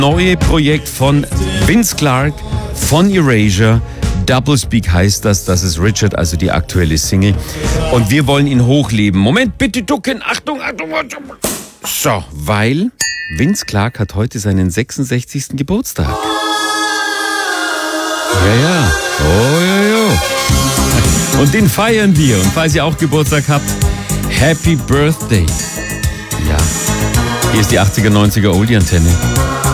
Neue Projekt von Vince Clarke von Erasure. Double Speak heißt das. Das ist Richard, also die aktuelle Single. Und wir wollen ihn hochleben. Moment, bitte ducken. Achtung, Achtung, Achtung. So, weil Vince Clarke hat heute seinen 66. Geburtstag. Ja. Oh, ja. Und den feiern wir. Und falls ihr auch Geburtstag habt, Happy Birthday. Ja. Hier ist die 80er, 90er Oldie-Antenne.